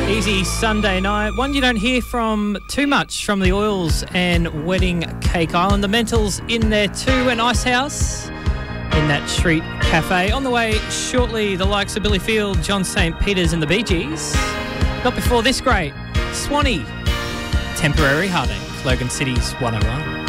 Easy Sunday night. One you don't hear from too much from the Oils and Wedding Cake Island. The Mentals in there too, an ice house in that street cafe. On the way shortly, the likes of Billy Field, John St. Peters and the Bee Gees. Not before this great, Swanee, Temporary Heartache, Logan City's 101.